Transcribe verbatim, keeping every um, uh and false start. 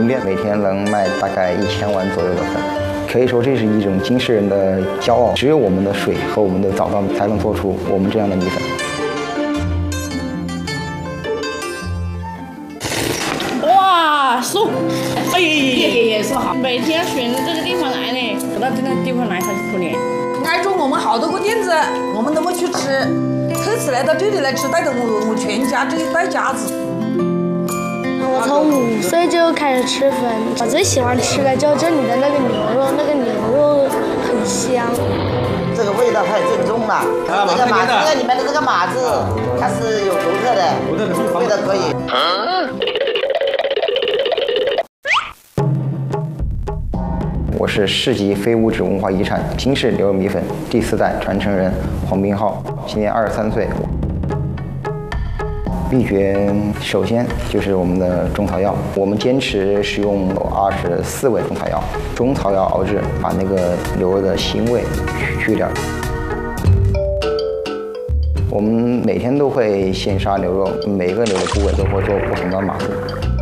分店，每天能卖大概一千碗左右的粉。可以说这是一种金市人的骄傲，只有我们的水和我们的枣稻才能做出我们这样的米粉。 哇，说，哎，爷爷说好，每天选这个地方来呢，不到这个地方来他就可怜。 挨着我们好多个店子，我们都没去吃，特次来到这里来吃，带着我我全家这一带家子。 我从五岁就开始吃粉，我最喜欢吃的就这里的那个牛肉，那个牛肉很香。 这个味道太正宗了，这个码这个里面的这个码字，它是有独特的，独特的味道可以。 我是市级非物质文化遗产金市牛肉米粉第四代传承人黄斌浩，今年二十三岁。秘诀首先就是我们的中草药，我们坚持使用二十四味中草药，中草药熬制，把那个牛肉的腥味去去掉。我们每天都会现杀牛肉，每个牛的部位都会做不同的码字。